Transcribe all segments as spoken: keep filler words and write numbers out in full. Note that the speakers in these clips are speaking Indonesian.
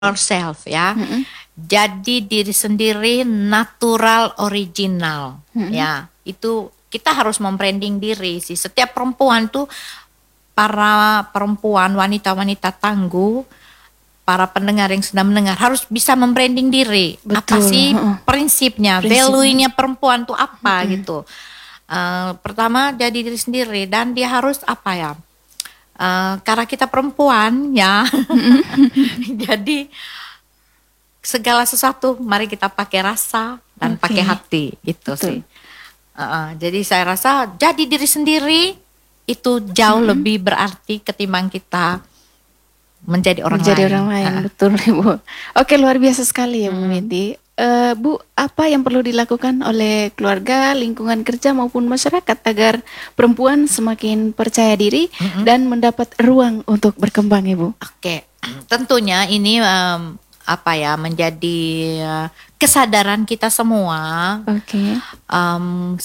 yourself ya. Mm-mm. Jadi diri sendiri natural original Mm-mm. ya. Itu kita harus membranding diri sih. Setiap perempuan tuh para perempuan wanita-wanita tangguh, para pendengar yang sedang mendengar harus bisa membranding diri. Apa Betul. sih Heeh. prinsipnya, Prinsipnya. value-nya perempuan tuh apa Mm-mm. gitu. Uh, pertama jadi diri sendiri dan dia harus apa ya? Uh, karena kita perempuan ya, jadi segala sesuatu mari kita pakai rasa dan Oke. pakai hati gitu Betul. sih. Uh, jadi saya rasa jadi diri sendiri itu jauh Mm-mm. lebih berarti ketimbang kita menjadi orang Menjadi lain. orang lain, Uh, betul Ibu. Oke, luar biasa sekali ya Bu Hmm. Menti. Eh, Bu, apa yang perlu dilakukan oleh keluarga, lingkungan kerja maupun masyarakat agar perempuan semakin percaya diri Mm-mm. dan mendapat ruang untuk berkembang, Ibu? Oke, tentunya ini em, apa ya menjadi eh, kesadaran kita semua. Oke. Em,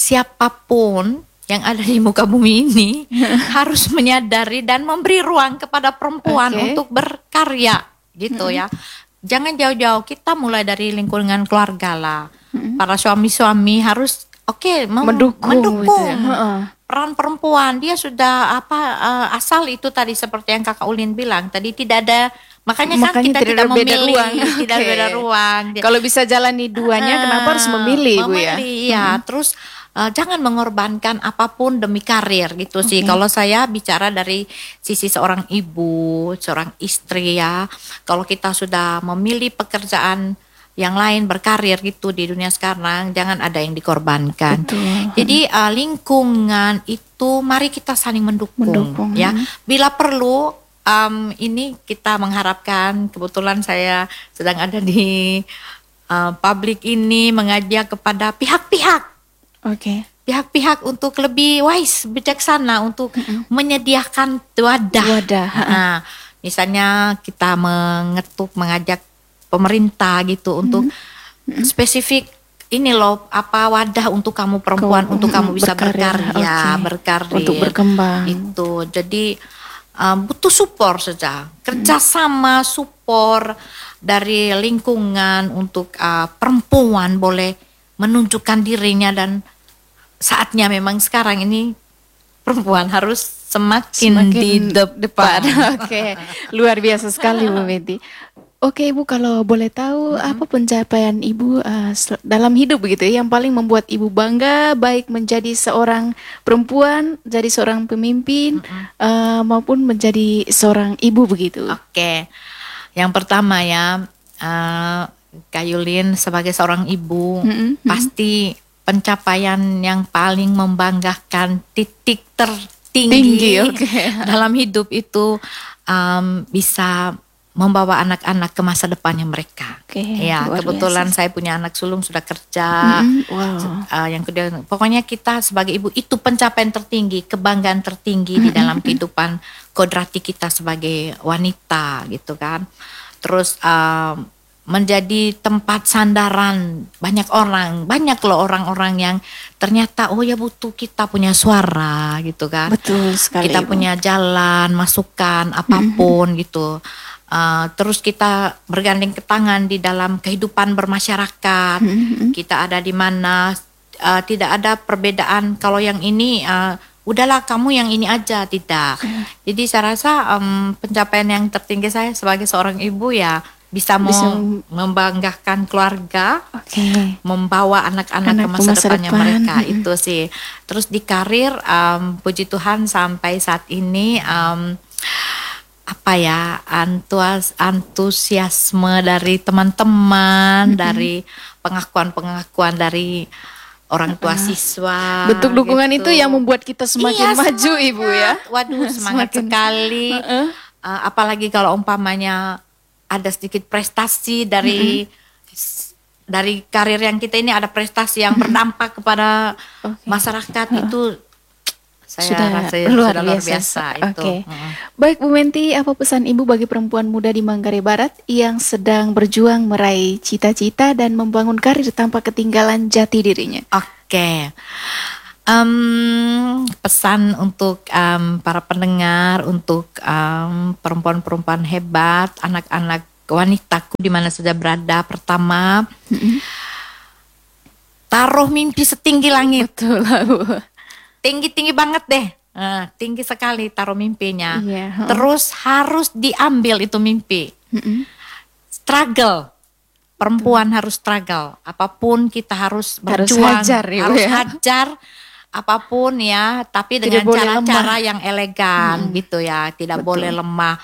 siapapun yang ada di muka bumi ini harus menyadari dan memberi ruang kepada perempuan Oke. untuk berkarya gitu ya. Jangan jauh-jauh, kita mulai dari lingkungan keluarga lah. Mm-mm. Para suami-suami harus oke mem- Mendukung, mendukung. gitu ya. Heeh. Peran perempuan dia sudah apa eh, asal itu tadi seperti yang Kakak Ulin bilang tadi tidak ada makanya, kan Makanya kita tidak tidak ada beda memilih ruang. tidak Oke. beda ruang. Dia- Kalau bisa jalani duanya, Ah, kenapa harus memilih, Bu ya? memilih, ya. Terus eh, jangan mengorbankan apapun demi karir gitu sih. Oke. Kalau saya bicara dari sisi seorang ibu, seorang istri ya. Kalau kita sudah memilih pekerjaan yang lain berkarir gitu di dunia sekarang, jangan ada yang dikorbankan. Betul. Jadi uh, lingkungan itu mari kita saling mendukung, Mendukung, ya. hmm. Bila perlu um, ini kita mengharapkan, kebetulan saya sedang ada di uh, publik ini mengajak kepada pihak-pihak Oke. pihak-pihak untuk lebih wise, bijaksana untuk menyediakan wadah. Wadah. Nah, misalnya kita mengetuk, mengajak pemerintah gitu untuk spesifik ini loh apa wadah untuk kamu perempuan Kau- untuk kamu bisa berkarya, berkarya, oke. berkarir Untuk berkembang. itu. Jadi um, butuh support saja, kerjasama support dari lingkungan untuk uh, perempuan boleh menunjukkan dirinya dan saatnya memang sekarang ini perempuan harus semakin, di depan. Oke, luar biasa sekali Bu Menti. Oke Ibu, kalau boleh tahu apa pencapaian Ibu uh, sel- dalam hidup begitu ya, yang paling membuat Ibu bangga, baik menjadi seorang perempuan, jadi seorang pemimpin, uh, maupun menjadi seorang ibu begitu. Oke, yang pertama ya, uh, Kayulin sebagai seorang ibu Mm-mm, mm-mm. pasti pencapaian yang paling membanggakan, titik tertinggi Tinggi, oke. dalam hidup itu um, bisa membawa anak-anak ke masa depannya mereka. Oke, Ya, luar kebetulan biasa. saya punya anak sulung sudah kerja. Mm-mm, wow. Uh, yang kedua, pokoknya kita sebagai ibu itu pencapaian tertinggi, kebanggaan tertinggi di dalam kehidupan kodrati kita sebagai wanita gitu kan. Terus um, menjadi tempat sandaran banyak orang, banyak loh orang-orang yang ternyata oh ya butuh kita punya suara gitu kan. Betul sekali Kita Ibu. punya jalan, masukan apapun gitu. Uh, terus kita bergandeng ke tangan di dalam kehidupan bermasyarakat. Mm-mm. Kita ada di mana, uh, tidak ada perbedaan. Kalau yang ini, uh, udahlah kamu yang ini aja, tidak. Jadi saya rasa um, pencapaian yang tertinggi saya sebagai seorang ibu ya bisa, mau Bisa- membanggakan keluarga, Oke. membawa anak-anak Anak ke ke masa, masa depannya depan, mereka mm-mm. itu sih. Terus di karir, um, puji Tuhan sampai saat ini um, apa ya antuas antusiasme dari teman-teman, dari pengakuan-pengakuan dari orang tua siswa. Bentuk dukungan gitu. itu yang membuat kita Iya, semakin maju semangat. Ibu ya. Waduh semangat Semakin- sekali. Heeh. Uh, apalagi kalau umpamanya ada sedikit prestasi dari s- dari karir yang kita ini, ada prestasi yang berdampak kepada Oke. masyarakat itu saya Sudah rasa luar sudah luar biasa. biasa itu. Oke. Heeh. Baik Bu Menti, apa pesan Ibu bagi perempuan muda di Manggarai Barat yang sedang berjuang meraih cita-cita dan membangun karir tanpa ketinggalan jati dirinya? Oke. Em, pesan untuk em, para pendengar, untuk em, perempuan-perempuan hebat, anak-anak wanitaku di mana saja berada. Pertama, taruh mimpi setinggi langit. Betul lah, Bu. Tinggi-tinggi banget deh. Nah, tinggi sekali taruh mimpinya. Iya, heeh. Terus harus diambil itu mimpi. Mm-mm. Struggle. Perempuan harus struggle. Apapun kita harus Harus berjuang. hajar, ya, Bu, harus ya. hajar. Apapun ya. Tapi Tidak dengan boleh cara-cara lemah. yang elegan gitu ya. Tidak Betul. boleh lemah.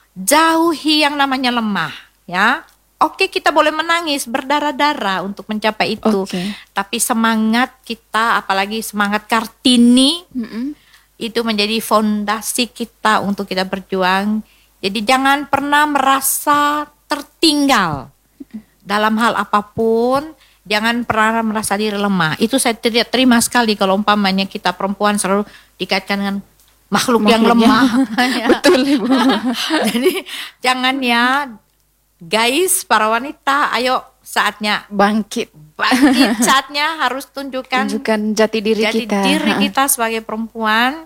Jauhi yang namanya lemah ya. Oke, kita boleh menangis berdarah-darah untuk mencapai itu. Oke. Tapi semangat kita, apalagi semangat Kartini, Mm-mm. itu menjadi fondasi kita untuk kita berjuang. Jadi jangan pernah merasa tertinggal dalam hal apapun. Jangan pernah merasa diri lemah. Itu saya tidak terima sekali kalau umpamanya kita perempuan selalu dikaitkan dengan makhluk, yang Makhluk lemah. yang- Betul, Ibu. Jadi jangan ya, guys, para wanita, ayo saatnya Bangkit. bangkit, saatnya harus tunjukkan Tunjukkan jati diri jati kita. diri Ha. kita sebagai perempuan.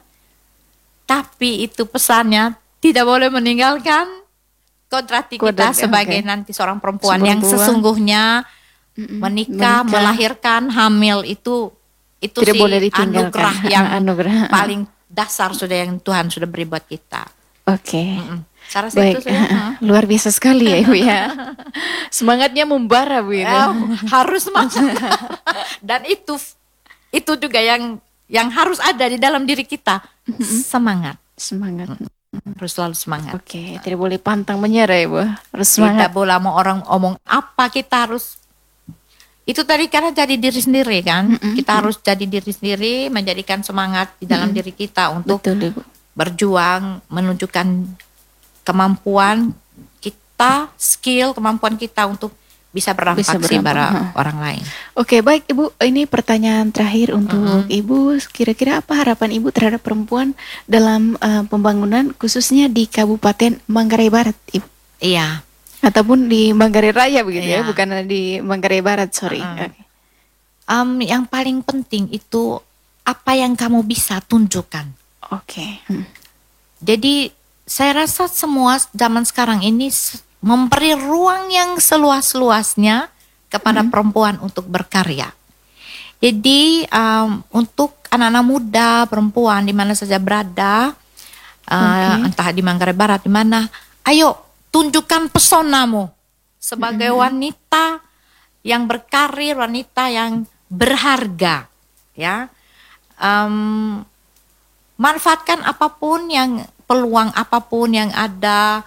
Tapi itu pesannya tidak boleh meninggalkan kodrati kita Kodrat, sebagai oke. nanti seorang perempuan Seorang yang perempuan. sesungguhnya Mm-mm. menikah, Menikah. melahirkan, hamil itu itu Tidak sih boleh ditinggalkan. anugerah yang Anugerah. paling dasar sudah yang Tuhan sudah beri buat kita. Oke. Mm-mm. Saya rasa Baik, itu sudah. ha. luar biasa sekali ya Ibu ya. Semangatnya membara Bu itu. Eh, harus semangat. Dan itu itu juga yang yang harus ada di dalam diri kita, semangat. Semangat. Harus selalu semangat. Oke, tidak boleh pantang menyerah Ibu. Harus Tidak semangat. boleh mau orang omong apa, kita harus itu tadi karena jadi diri sendiri kan. Kita harus jadi diri sendiri, menjadikan semangat di dalam diri kita untuk Betul Ibu. berjuang, menunjukkan kemampuan kita, skill, kemampuan kita untuk bisa berdampak Bisa sih berdampak, pada ha. orang lain. Oke, baik Ibu. Ini pertanyaan terakhir untuk Ibu. Kira-kira apa harapan Ibu terhadap perempuan dalam eh, pembangunan khususnya di Kabupaten Manggarai Barat, Ibu? Iya. Ataupun di Manggarai Raya begitu ya, Iya. bukan di Manggarai Barat, sorry. Uh-uh. Oke. Em, yang paling penting itu apa yang kamu bisa tunjukkan. Oke. Hmm. Jadi saya rasa semua zaman sekarang ini s- memberi ruang yang seluas-luasnya kepada perempuan untuk berkarya. Jadi em, untuk anak-anak muda, perempuan di mana saja berada, eh, Oke. entah di Manggarai Barat di mana, ayo tunjukkan pesonamu sebagai wanita yang berkarir, wanita yang berharga, ya. Em, manfaatkan apapun yang peluang apapun yang ada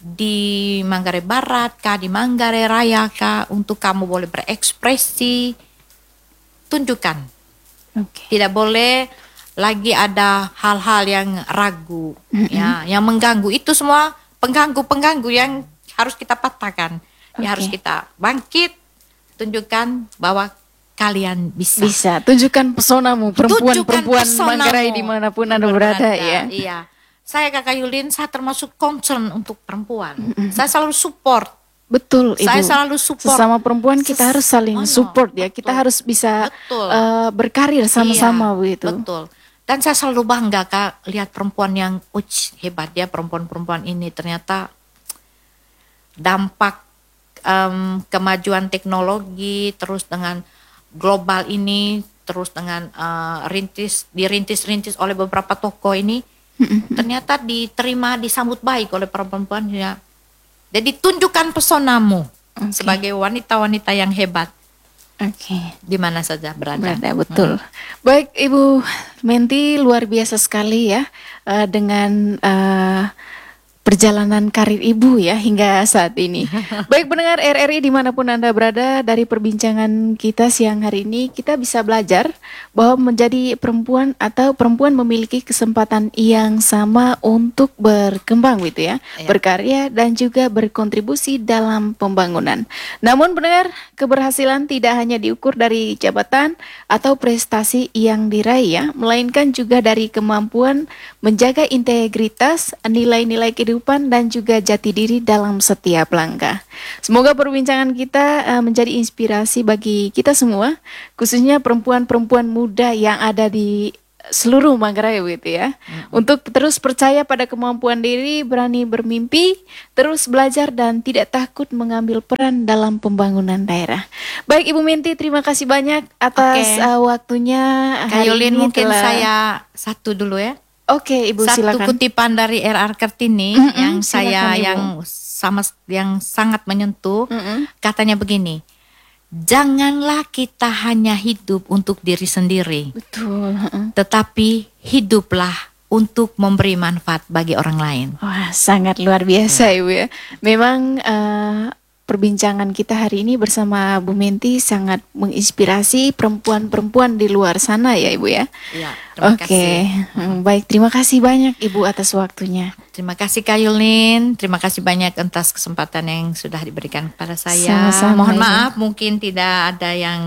di Manggarai Barat kah, di Manggarai Raya kah, untuk kamu boleh berekspresi, tunjukkan. Oke. Tidak boleh lagi ada hal-hal yang ragu, ya, yang mengganggu. Itu semua pengganggu-pengganggu yang harus kita patahkan. Ya, Oke. harus kita bangkit, tunjukkan bahwa kalian bisa. Bisa tunjukkan pesonamu perempuan-perempuan pesonamu. Manggarai dimanapun Anda berada ya. Iya. Saya Kakak Yulin, saya termasuk concern untuk perempuan. Saya selalu support. Betul Ibu. Saya selalu support. Sesama perempuan kita Ses- harus saling Oh, no. support ya. Kita Betul. harus bisa Betul. eh, berkarir sama-sama Iya, begitu. Betul. Dan saya selalu bangga Kak lihat perempuan yang uch, hebat ya, perempuan-perempuan ini ternyata dampak em, kemajuan teknologi terus dengan global ini, terus dengan eh, rintis dirintis-rintis oleh beberapa tokoh ini, ternyata diterima, disambut baik oleh para perempuan ya. Jadi tunjukkan pesonamu Oke. sebagai wanita-wanita yang hebat Oke. di mana saja berada. Berada, betul. Baik Ibu Menti, luar biasa sekali ya eh, dengan eh, perjalanan karir Ibu ya hingga saat ini. Baik pendengar R R I dimanapun Anda berada, dari perbincangan kita siang hari ini kita bisa belajar bahwa menjadi perempuan atau perempuan memiliki kesempatan yang sama untuk berkembang gitu ya, Iya. berkarya dan juga berkontribusi dalam pembangunan. Namun pendengar, keberhasilan tidak hanya diukur dari jabatan atau prestasi yang diraih ya, melainkan juga dari kemampuan menjaga integritas, nilai-nilai kehidupan dan juga jati diri dalam setiap langkah. Semoga perbincangan kita eh, menjadi inspirasi bagi kita semua, khususnya perempuan-perempuan muda yang ada di seluruh Manggarai begitu ya. Mm-hmm. Untuk terus percaya pada kemampuan diri, berani bermimpi, terus belajar dan tidak takut mengambil peran dalam pembangunan daerah. Baik Ibu Menti, terima kasih banyak atas okay. uh, waktunya hari Kayulin, ini. Mungkin telah... saya satu dulu ya. Oke okay, Ibu, satu silakan. Satu kutipan dari R R Kartini mm-hmm, yang saya silakan, yang sama yang sangat menyentuh. Mm-hmm. Katanya begini. Janganlah kita hanya hidup untuk diri sendiri. Betul. Tetapi hiduplah untuk memberi manfaat bagi orang lain. Wah, sangat luar biasa ya. Ibu ya. Memang uh, perbincangan kita hari ini bersama Bu Menti sangat menginspirasi perempuan-perempuan di luar sana ya Ibu ya. Iya. Oke, okay. Baik, terima kasih banyak Ibu atas waktunya. Terima kasih Kak Yulin, terima kasih banyak atas kesempatan yang sudah diberikan kepada saya. Sama-sama, mohon maaf, Ibu. Mungkin tidak ada yang...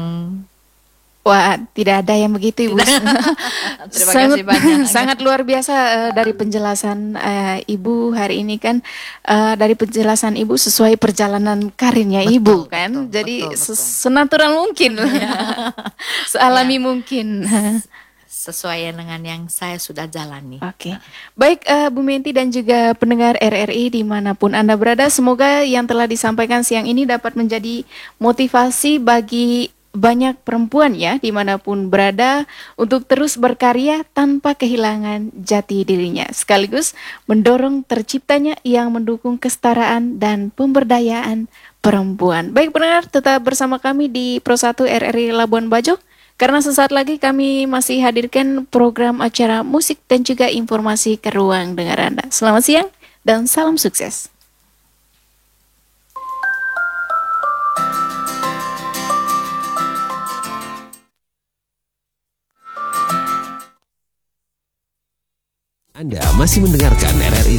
Wah, tidak ada yang begitu Ibu. Terima sangat, kasih banyak. Sangat luar biasa uh, dari penjelasan uh, Ibu hari ini kan, uh, dari penjelasan Ibu sesuai perjalanan karirnya betul, Ibu kan. Betul, Jadi betul, betul. senatural mungkin, sealami ya. mungkin. Sesuai dengan yang saya sudah jalani. Oke, okay. Baik uh, Bu Menti dan juga pendengar R R I dimanapun Anda berada, semoga yang telah disampaikan siang ini dapat menjadi motivasi bagi banyak perempuan ya dimanapun berada untuk terus berkarya tanpa kehilangan jati dirinya, sekaligus mendorong terciptanya yang mendukung kesetaraan dan pemberdayaan perempuan. Baik pendengar, tetap bersama kami di Pro satu R R I Labuan Bajo. Karena sesaat lagi kami masih hadirkan program acara musik dan juga informasi ke ruang dengar Anda. Selamat siang dan salam sukses. Anda masih mendengarkan R R I